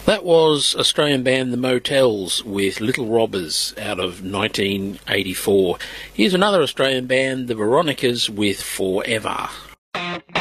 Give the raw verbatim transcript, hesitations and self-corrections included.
That was Australian band The Motels with Little Robbers out of nineteen eighty-four. Here's another Australian band, The Veronicas, with Forever.